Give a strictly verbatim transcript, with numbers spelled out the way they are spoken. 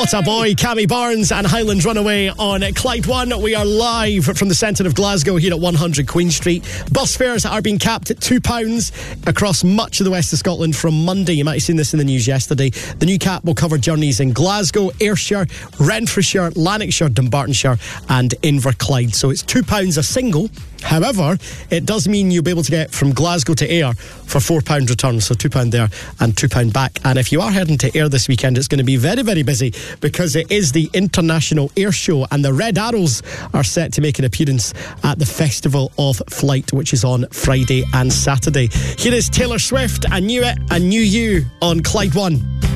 What a boy, Cammy Barnes and Highland Runaway on Clyde One. We are live from the centre of Glasgow here at one hundred Queen Street. Bus fares are being capped at two pounds across much of the west of Scotland from Monday. You might have seen this in the news yesterday. The new cap will cover journeys in Glasgow, Ayrshire, Renfrewshire, Lanarkshire, Dumbartonshire and Inverclyde. So it's two pounds a single. However, it does mean you'll be able to get from Glasgow to Ayr for four pounds return, so two pounds there and two pounds back. And if you are heading to Ayr this weekend, it's going to be very, very busy because it is the International Air Show and the Red Arrows are set to make an appearance at the Festival of Flight, which is on Friday and Saturday. Here is Taylor Swift, I Knew It, I Knew You on Clyde One.